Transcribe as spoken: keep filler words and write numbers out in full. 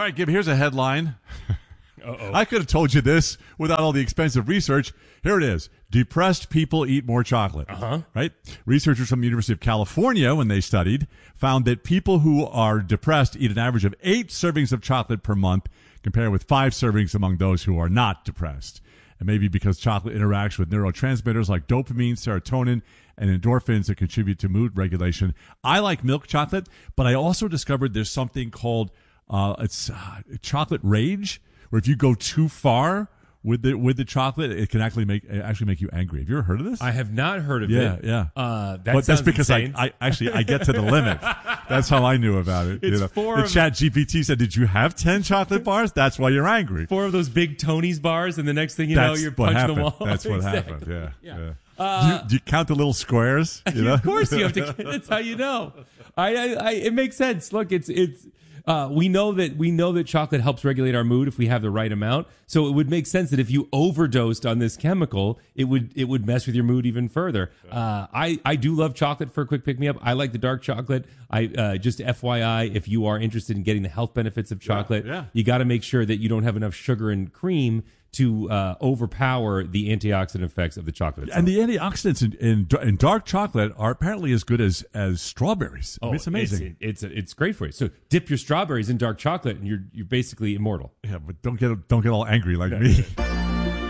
right, Gib, here's a headline. Uh-oh. I could have told you this without all the expensive research. Here it is. Depressed people eat more chocolate. Uh-huh. Right? Researchers from the University of California, when they studied, found that people who are depressed eat an average of eight servings of chocolate per month, compared with five servings among those who are not depressed. And maybe because chocolate interacts with neurotransmitters like dopamine, serotonin, and endorphins that contribute to mood regulation. I like milk chocolate, but I also discovered there's something called uh, it's uh, chocolate rage, where if you go too far with the with the chocolate, it can actually make actually make you angry. Have you ever heard of this? I have not heard of yeah, it. Yeah, yeah. Uh, that but that's because I, insane. I actually I get to the limit. That's how I knew about it. It's you know? four The of- Chat G P T said, "Did you have ten chocolate bars? That's why you're angry." Four of those big Tony's bars, and the next thing you That's know, you're what punching happened. the wall. That's what Exactly. happened. Yeah, Yeah. yeah. Uh, do, you, do you count the little squares? You know? Of course, you have to. That's how you know. I, I, I it makes sense. Look, it's it's. Uh, we know that we know that chocolate helps regulate our mood if we have the right amount. So it would make sense that if you overdosed on this chemical, it would it would mess with your mood even further. Uh, I I do love chocolate for a quick pick me up. I like the dark chocolate. I uh, just F Y I, if you are interested in getting the health benefits of chocolate, Yeah, yeah. you got to make sure that you don't have enough sugar and cream to uh, overpower the antioxidant effects of the chocolate itself. And the antioxidants in, in, in dark chocolate are apparently as good as, as strawberries. I mean, it's amazing. It's, it's it's great for you. So dip your strawberries in dark chocolate, and you're you're basically immortal. Yeah, but don't get don't get all angry like me.